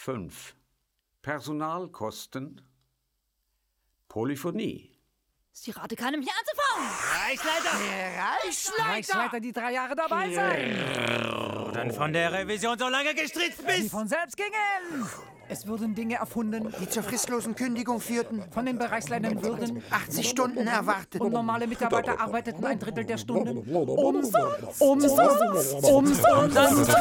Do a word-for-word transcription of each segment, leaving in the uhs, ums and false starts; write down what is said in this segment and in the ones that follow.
fünf. Personalkosten. Polyphonie. Sie rate keinem hier anzufangen. Reichsleiter! Reichsleiter! Reichsleiter, die drei Jahre dabei sein. Wo dann von der Revision so lange gestritzt Die bist! von selbst gingen. Es würden Dinge erfunden, Die zur fristlosen Kündigung führten. von den Bereichsleitern würden. achtzig Stunden erwartet. Und normale Mitarbeiter arbeiteten ein Drittel der Stunden. Umsonst! Umsonst! Umsonst!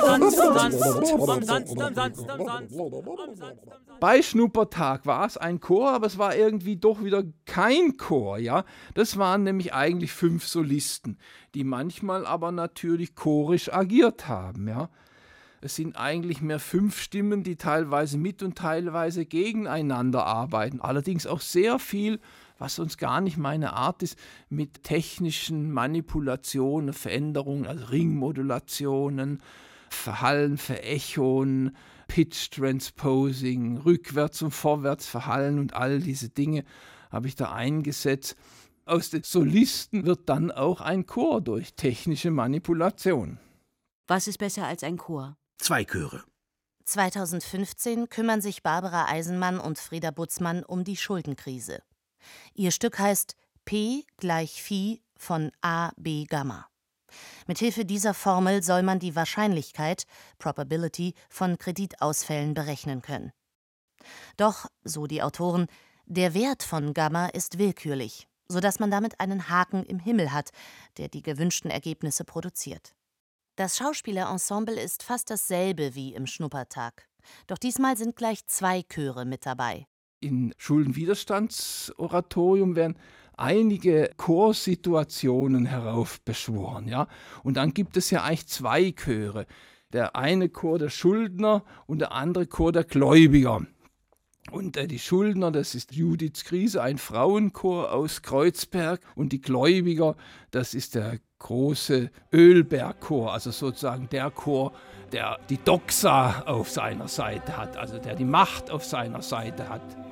Bei Schnuppertag war es ein Chor, aber es war irgendwie doch wieder kein Chor, ja. Das waren nämlich eigentlich fünf Solisten, die manchmal aber natürlich chorisch agiert haben, ja. Es sind eigentlich mehr fünf Stimmen, die teilweise mit und teilweise gegeneinander arbeiten. Allerdings auch sehr viel, was sonst gar nicht meine Art ist, mit technischen Manipulationen, Veränderungen, also Ringmodulationen, Verhallen, Verechoen, Pitch Transposing, rückwärts und vorwärts verhallen und all diese Dinge habe ich da eingesetzt. Aus den Solisten wird dann auch ein Chor durch technische Manipulation. Was ist besser als ein Chor? Zwei Chöre. zweitausendfünfzehn kümmern sich Barbara Eisenmann und Frieda Butzmann um die Schuldenkrise. Ihr Stück heißt P gleich Phi von A B Gamma. Mithilfe dieser Formel soll man die Wahrscheinlichkeit, Probability, von Kreditausfällen berechnen können. Doch, so die Autoren, der Wert von Gamma ist willkürlich, sodass man damit einen Haken im Himmel hat, der die gewünschten Ergebnisse produziert. Das Schauspielerensemble ist fast dasselbe wie im Schnuppertag. Doch diesmal sind gleich zwei Chöre mit dabei. In Schuldenwiderstandsoratorium werden einige Chorsituationen heraufbeschworen, ja. Und dann gibt es ja eigentlich zwei Chöre. Der eine Chor der Schuldner und der andere Chor der Gläubiger. Und äh, die Schuldner, das ist Judiths Krise, ein Frauenchor aus Kreuzberg. Und die Gläubiger, das ist der große Ölbergchor, also sozusagen der Chor, der die Doxa auf seiner Seite hat, also der die Macht auf seiner Seite hat.